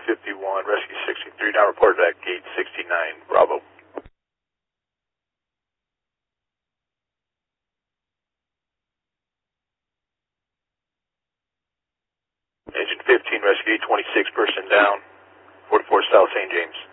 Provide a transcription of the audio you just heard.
51, Rescue 63, now report back gate 69, Bravo. Engine 15, Rescue 26, person down, 44 South St. James.